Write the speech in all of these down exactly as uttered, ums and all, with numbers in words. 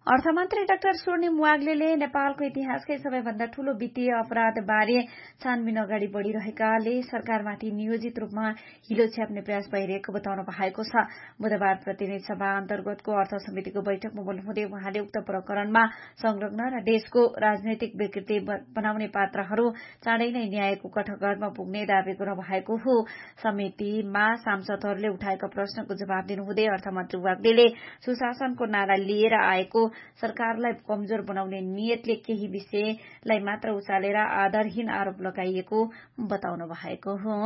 अर्थमन्त्री डाक्टर स्वर्णिम वाग्लेले नेपालको इतिहासकै सबैभन्दा ठूलो वित्तीय अपराधबारे छानबिन अगाडि बढ़िरहेकाले सरकारमाथि नियोजित रूपमा हिलो छ्याप्ने प्रयास भइरहेको बताउनु भएको छ। बुधबार प्रतिनिधि सभा अन्तर्गतको अर्थ समितिको बैठकमा बोल्नुहुँदै उहाँले उक्त प्रकरणमा संलग्न र देशको राजनैतिक विकृति बनाउने पात्रहरू चाँडै नै न्यायको कठघरमा पुग्ने दावी गर्नुभएको हो। समितिमा सांसदहरूले उठाएका प्रश्नको जवाब दिनुहुँदै अर्थमन्त्री वाग्लेले सुशासनको नारा लिएर आएको सरकारलाई कमजोर बनाउने नियतले केही विषयलाई मात्र उचालेर आधारहीन आरोप लगाइएको बताउनु भएको हो।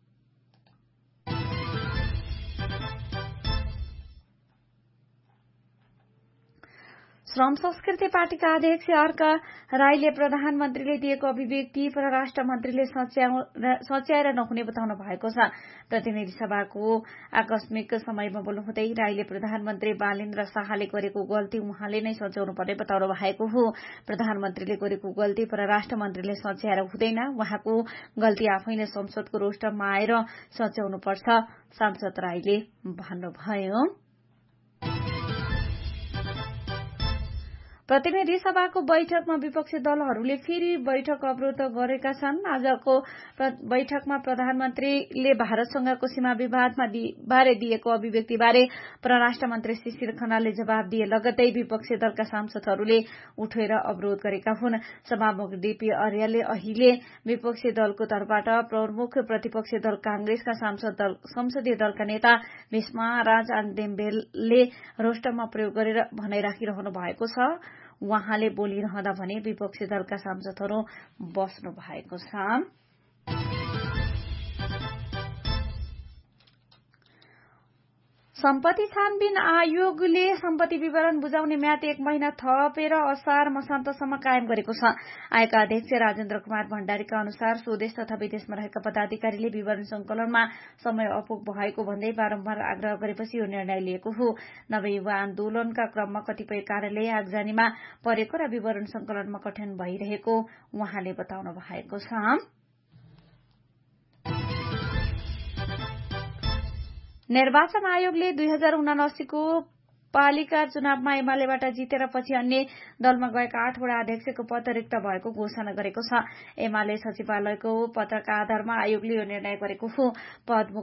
श्रम संस्कृति पार्टीका अध्यक्ष अर्क राईले प्रधानमन्त्रीले दिएको अभिव्यक्ति परराष्ट्र मन्त्रीले सच्याएर नहुने बताउनु भएको छ। प्रतिनिधि सभाको आकस्मिक समयमा बोल्नुहुँदै राईले प्रधानमन्त्री बालेन्द्र शाहले गरेको गल्ती उहाँले नै सच्याउनु पर्ने बताउनु भएको हो। प्रधानमन्त्रीले गरेको गल्ती परराष्ट्र मन्त्रीले सच्याएर हुँदैन, उहाँको गल्ती आफैले संसदको रोस्टरमा आएर सच्याउनु पर्छ, सांसद राईले भन्नुभयो। प्रतिनिधि सभाको बैठकमा विपक्षी दलहरूले फेरि बैठक अवरोध गरेका छन्। आजको बैठकमा प्रधानमन्त्रीले भारतसँगको सीमा विवादमा बारे दिएको अभिव्यक्तिबारे परराष्ट्र मन्त्री शिशिर खनालले जवाब दिए लगत्तै विपक्षी दलका सांसदहरूले उठेर अवरोध गरेका हुन्। सभामुख डीपी आर्यले अहिले विपक्षी दलको तर्फबाट प्रमुख प्रतिपक्षी दल कांग्रेसका संसदीय दलका नेता भीष्मा राज आङदेम्बेले रोस्टरमा प्रयोग गरेर भनाइराखिरहनु भएको छ। उहाँले बोलिरहँदा भने विपक्षी दलका सांसदहरू बस्नु भएको छ। सम्पत्ति छानबिन आयोगले सम्पत्ति विवरण बुझाउने म्याद एक महिना थपेर असार मसान्तसम्म कायम गरेको छ। आयोगका अध्यक्ष राजेन्द्र कुमार भण्डारीका अनुसार स्वदेश तथा विदेशमा रहेका पदाधिकारीले विवरण संकलनमा समय अपुग भएको भन्दै बारम्बार आग्रह गरेपछि यो निर्णय लिएको हो। नवयुवा आन्दोलनका क्रममा कतिपय कार्यालय आगजनीमा परेको र विवरण संकलनमा कठिन भइरहेको उहाँले बताउनु भएको छ। निर्वाचन आयोगले दुई हजार उनासीको पालिका चुनावमा एमालेबाट जितेर पछि अन्य दलमा गएका आठवटा अध्यक्षको पद रिक्त भएको घोषणा गरेको छ। एमाले सचिवालयको पत्रका आधारमा आयोगले यो निर्णय गरेको हो। पद